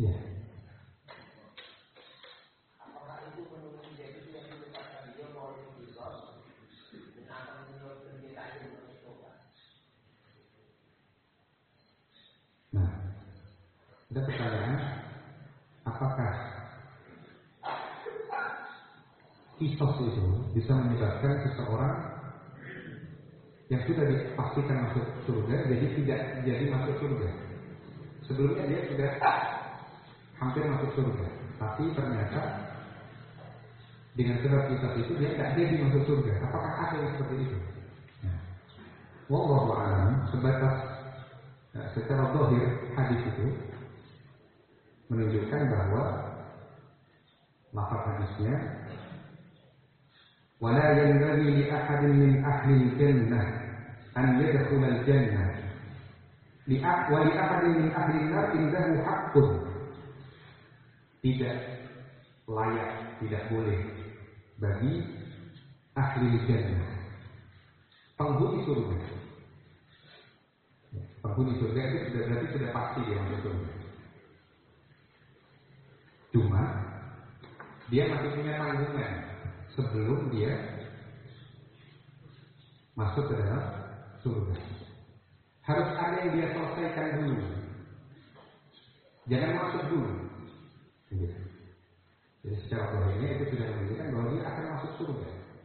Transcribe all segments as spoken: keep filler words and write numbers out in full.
Ya. Apakah itu menurut dia itu yang dikatakan dia mau dihisab dan akan menurut kita itu mencoba? Nah, ada pertanyaan, apakah kisos itu bisa menyebabkan seseorang yang sudah dipastikan masuk surga jadi tidak jadi masuk surga? Sebelumnya dia sudah hampir masuk surga, tapi ternyata dengan sebab kisos itu dia tidak jadi masuk surga. Apakah ada yang seperti itu? Nah, wallahu a'lam, sebatas nah, secara zahir hadis itu menunjukkan bahwa lafaz hadisnya wala yanbaghi li ahadin min ahli al-jannah an yadkhula al-jannah li wa li ahadin min ahli an-nar indahu haqqun. Tidak layak, tidak boleh bagi ahli jannah, penghuni surga. Penghuni surga itu sudah berarti sudah pasti dia masuk surga. Cuma dia masih punya tanggungan sebelum dia masuk ke dalam surga. Harus ada yang dia selesaikan dulu. Jangan masuk dulu. Jadi secara zahirnya itu sudah menunjukkan bahwa dia akan masuk surga.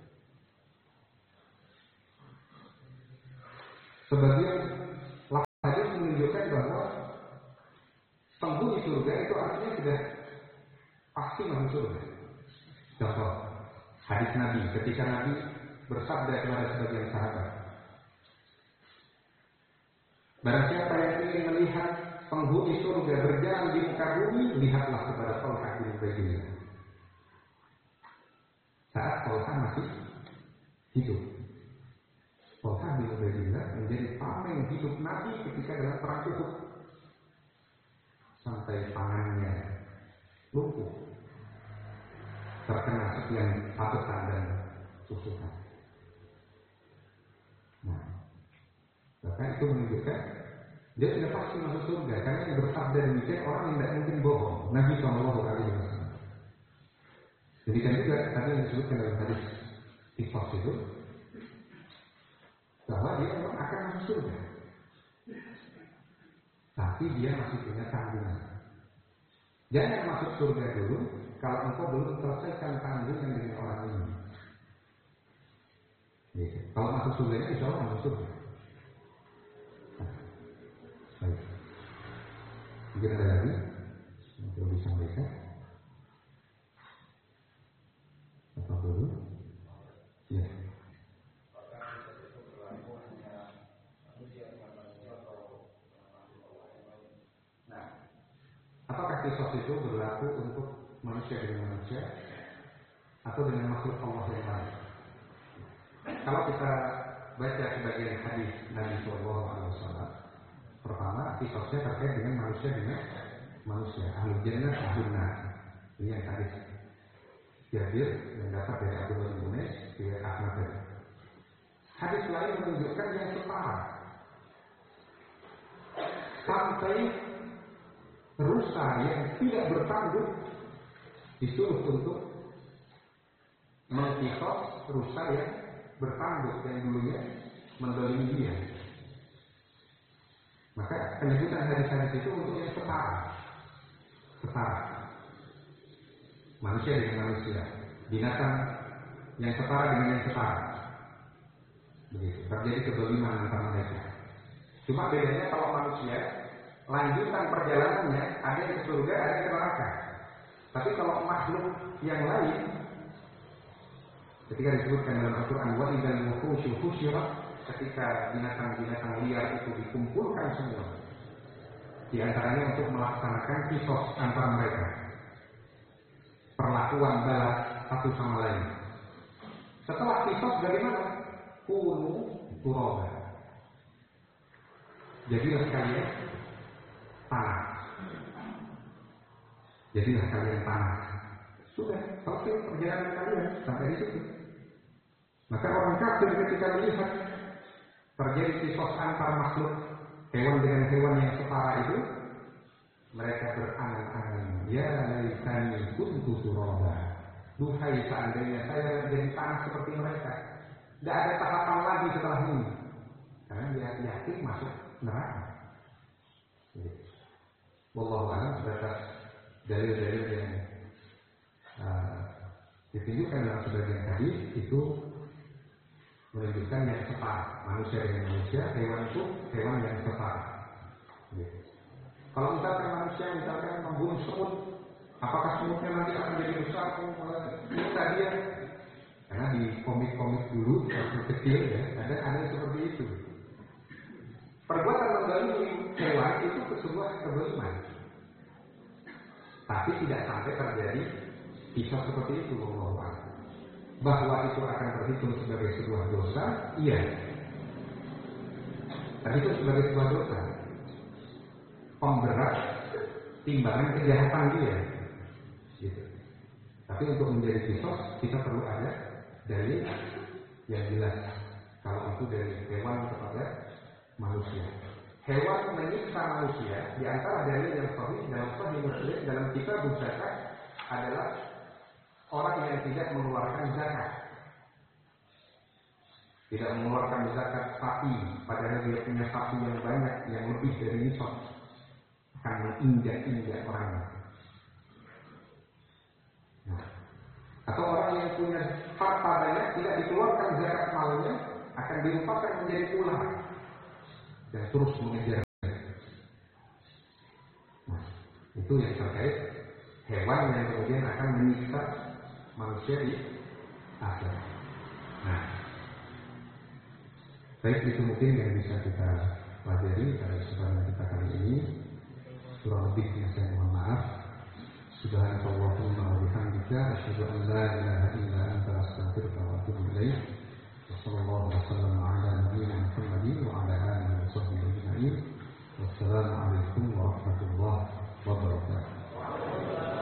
Sebagian lafaz hadis menunjukkan bahwa penghuni surga itu artinya sudah pasti masuk surga. Contoh hadis Nabi ketika Nabi bersabda kepada sebagian sahabat, barang siapa yang ingin melihat penghuni surga berjalan di muka bumi, lihatlah kepada Talha bin Ubaidillah. Saat Talha masih hidup, Talha bin Ubaidillah menjadi tameng hidup Nabi ketika dalam perang Uhud, sampai tangannya lumpuh terkena sekian hapesan dan tusukan. Nah, bahkan itu menunjukkan dia sudah pasti masuk surga, karena yang bersabda demikian orang yang tidak mungkin bohong. Nabi Shallallahu Alaihi Wasallam. Demikian juga tadi yang disebutkan dalam hadis Tifas itu, bahwa dia memang akan masuk surga, tapi dia masih punya tanggungan. Jangan masuk surga dulu kalau engkau belum selesaikan tanggungan dengan orang ini. Gitu. Kalau masuk surganya, insya Allah masuk surga. Baik. Mungkin ada lagi yang perlu disampaikan. Apa dulu? Ya. Nah, apakah kisos itu berlaku untuk manusia dengan manusia atau dengan makhluk Allah yang lain? Kalau kita baca sebagian hadis Nabi Shallallahu Alaihi Wasallam, pertama, kisosnya terkait dengan manusia dengan manusia. Ahlul jannah, ahlul nar. Ini yang hadis Jabir yang dapat dari Abdullah bin Unais, dari Ahmad tadi. Hadis lain menunjukkan yang setara. Sampai rusa yang tidak bertanggung disuruh untuk mengkisos rusa yang bertanggung yang dulunya mendolimi dia. Maka penyebutan hadis-hadis itu untuk yang setara, setara, manusia dengan manusia, binatang yang setara dengan yang setara. Begitu, terjadi kedoliman antara mereka. Cuma bedanya kalau manusia, lanjutan perjalanannya ada yang ke surga, ada yang ke neraka. Tapi kalau makhluk yang lain, ketika disebutkan dalam Al-Quran, wa idzal wuhusyu husyirat, ketika binatang-binatang liar itu dikumpulkan semua, di antaranya untuk melaksanakan kisos antara mereka, perlakuan balas satu sama lain. Setelah kisos bagaimana? Kunu turaba, jadilah kalian tanah, jadilah kalian tanah. Sudah selesai perjalanan kalian sampai di situ. Maka orang kafir ketika melihat terjadi kisos antar makhluk hewan dengan hewan yang setara itu, mereka berangan-angan, ya laitani kuntu turaba. Duhai seandainya saya jadi tanah seperti mereka. Tidak ada tahapan lagi setelah ini. Karena dia yakin masuk neraka. Wallahu a'lam sebatas dalil-dalil yang uh, ditunjukkan dalam sebagian hadis itu menunjukkan yang setara, manusia dengan manusia, hewan itu hewan yang setara. Gitu. Kalau misalkan manusia misalkan membunuh semut, apakah semutnya nanti akan jadi besar? Kita dia, karena di komik-komik dulu waktu kecil ya, ada ada seperti itu. Perbuatan menzalimi hewan itu sebuah kezaliman, tapi tidak sampai terjadi kisah seperti itu, bahwa bahwa itu akan terhitung sebagai sebuah dosa, iya. Terhitung sebagai sebuah dosa, pemberat timbangan kejahatan dia, gitu. Tapi untuk menjadi kisos kita perlu ada dalil yang jelas. Kalau itu dari hewan kepada manusia, hewan menyiksa manusia. Di antara dalil yang sahih dalam Sahih Muslim dalam kitab zakat adalah orang yang tidak mengeluarkan zakat, tidak mengeluarkan zakat sapi, padahal dia punya sapi yang banyak, yang lebih dari nisab, akan menginjak-injak orangnya. Nah, atau orang yang punya harta banyak tidak dikeluarkan zakat malnya, akan dirupakan menjadi ular dan terus mengejar. Nah, itu yang terkait hewan yang kemudian akan menyiksa manusia di akhirat. Nah, baik, itu mungkin yang bisa kita pelajari dari sebenarnya kita kali ini. Kurang lebihnya saya mohon maaf. Subhanallahumma wa bihamdika asyhadu an la ilaha illa anta astaghfiruka wa atubu ilaik. Wassallallahu wasallam ala nabiyyina Muhammadin wa ala alihi wa sahbihi ajma'in. Wassalamu alaikum warahmatullahi wabarakatuh.